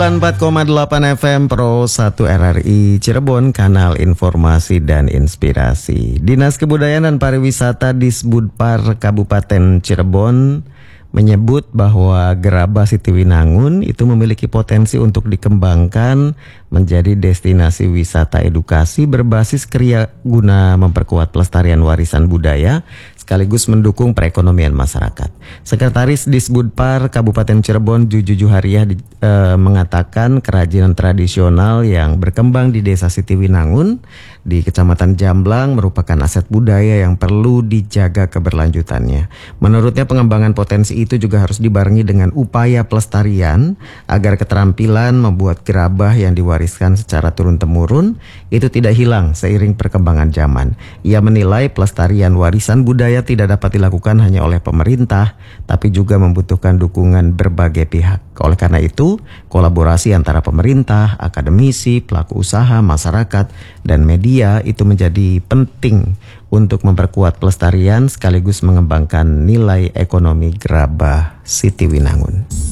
4,8 FM Pro 1 RRI Cirebon, kanal informasi dan inspirasi. Dinas Kebudayaan dan Pariwisata Disbudpar Kabupaten Cirebon menyebut bahwa Gerabah Sitiwinangun itu memiliki potensi untuk dikembangkan menjadi destinasi wisata edukasi berbasis kriya guna memperkuat pelestarian warisan budaya sekaligus mendukung perekonomian masyarakat. Sekretaris Disbudpar Kabupaten Cirebon Juju Juhariah mengatakan kerajinan tradisional yang berkembang di Desa Sitiwinangun di Kecamatan Jamblang merupakan aset budaya yang perlu dijaga keberlanjutannya. Menurutnya pengembangan potensi itu juga harus dibarengi dengan upaya pelestarian agar keterampilan membuat gerabah yang diwariskan secara turun-temurun itu tidak hilang seiring perkembangan zaman. Ia menilai pelestarian warisan budaya tidak dapat dilakukan hanya oleh pemerintah, tapi juga membutuhkan dukungan berbagai pihak. Oleh karena itu, kolaborasi antara pemerintah, akademisi, pelaku usaha, masyarakat, dan media itu menjadi penting untuk memperkuat pelestarian sekaligus mengembangkan nilai ekonomi Gerabah Sitiwinangun.